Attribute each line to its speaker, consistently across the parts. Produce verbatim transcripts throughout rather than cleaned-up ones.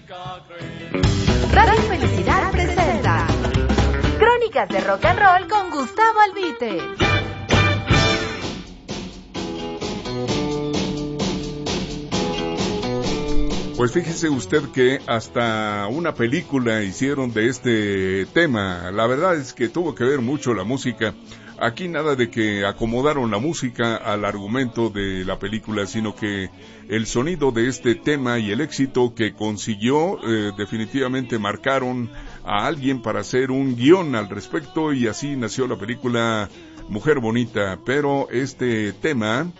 Speaker 1: Radio Felicidad presenta Crónicas de Rock and Roll con Gustavo Albite.
Speaker 2: Pues fíjese usted que hasta una película hicieron de este tema. La verdad es que tuvo que ver mucho la música. Aquí nada de que acomodaron la música al argumento de la película, sino que el sonido de este tema y el éxito que consiguió eh, definitivamente marcaron a alguien para hacer un guión al respecto, y así nació la película Mujer Bonita. Pero este tema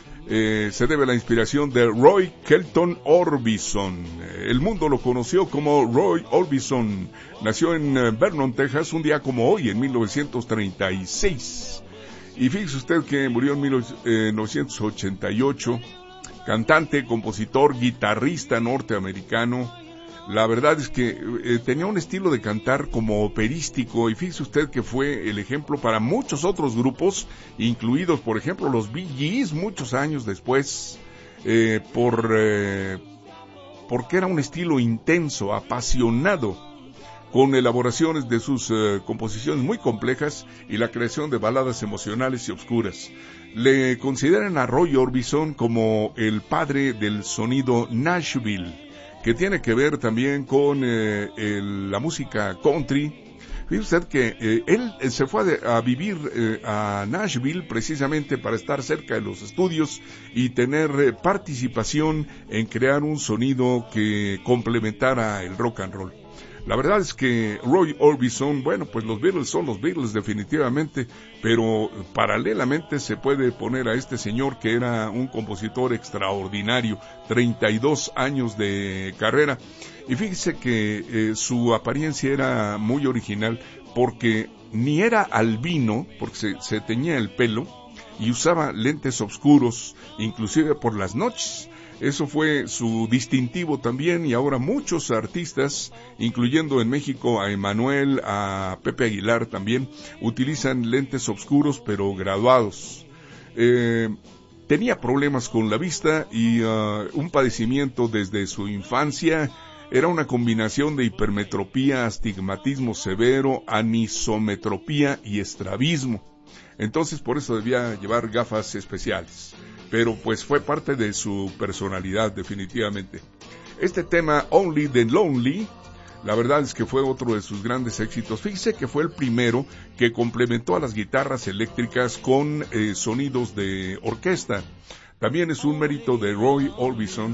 Speaker 2: Eh, se debe a la inspiración de Roy Kelton Orbison. El mundo lo conoció como Roy Orbison. Nació en Vernon, Texas, un día como hoy, en mil novecientos treinta y seis. Y fíjese usted que murió en mil novecientos ochenta y ocho. Cantante, compositor, guitarrista norteamericano. La verdad es que eh, tenía un estilo de cantar como operístico, y fíjese usted que fue el ejemplo para muchos otros grupos, incluidos por ejemplo los Bee Gees muchos años después, eh, por eh, porque era un estilo intenso, apasionado, con elaboraciones de sus eh, composiciones muy complejas y la creación de baladas emocionales y obscuras. Le consideran a Roy Orbison como el padre del sonido Nashville, que tiene que ver también con eh, el, la música country. Fíjese usted que eh, él se fue a, de, a vivir eh, a Nashville precisamente para estar cerca de los estudios y tener eh, participación en crear un sonido que complementara el rock and roll. La verdad es que Roy Orbison, bueno, pues los Beatles son los Beatles definitivamente, pero paralelamente se puede poner a este señor que era un compositor extraordinario, treinta y dos años de carrera. Y fíjese que eh, su apariencia era muy original, porque ni era albino, porque se, se teñía el pelo, y usaba lentes oscuros, inclusive por las noches. Eso fue su distintivo también, y ahora muchos artistas, incluyendo en México a Emanuel, a Pepe Aguilar también, utilizan lentes oscuros pero graduados. Eh, tenía problemas con la vista y uh, un padecimiento desde su infancia. Era una combinación de hipermetropía, astigmatismo severo, anisometropía y estrabismo. Entonces por eso debía llevar gafas especiales. Pero pues fue parte de su personalidad definitivamente. Este tema, Only the Lonely, la verdad es que fue otro de sus grandes éxitos. Fíjese que fue el primero que complementó a las guitarras eléctricas con eh, sonidos de orquesta. También es un mérito de Roy Orbison.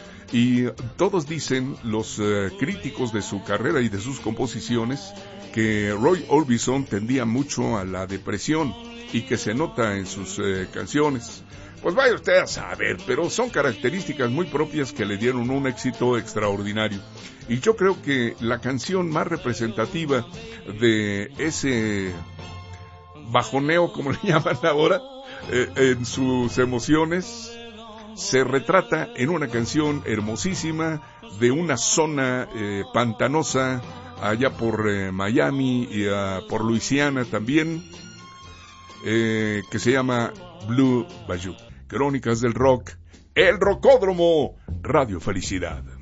Speaker 2: Y todos dicen, los eh, críticos de su carrera y de sus composiciones, que Roy Orbison tendía mucho a la depresión y que se nota en sus eh, canciones. Pues vaya usted a saber, pero son características muy propias que le dieron un éxito extraordinario. Y yo creo que la canción más representativa de ese bajoneo, como le llaman ahora, eh, en sus emociones, se retrata en una canción hermosísima de una zona eh, pantanosa allá por eh, Miami y uh, por Luisiana también, eh, que se llama Blue Bayou. Crónicas del Rock, el Rocódromo, Radio Felicidad.